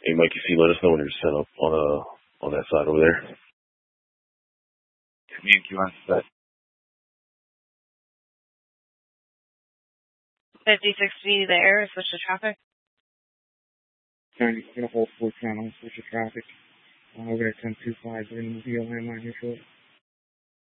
Hey, Mike, if you let us know when you're set up on that side over there. Me and Q on set. 5060 there, switch to traffic. Trying to get a whole 4 channel, switch to traffic. We're going to 1025, we're going to move the landline here short.